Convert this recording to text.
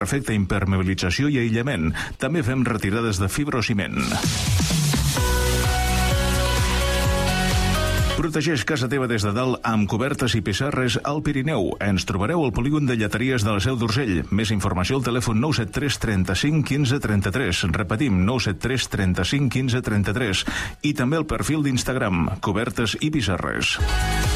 perfecta impermeabilització i aïllament. També fem retirades de fibrociment. Protegeix casa teva des de dalt amb cobertes i pissarres al Pirineu. Ens trobareu al polígon de Lleteries de la Seu d'Urgell. Més informació al telèfon 973 35 15 33. Repetim, 973 35 15 33. I també el perfil d'Instagram, Cobertes i Pissarres.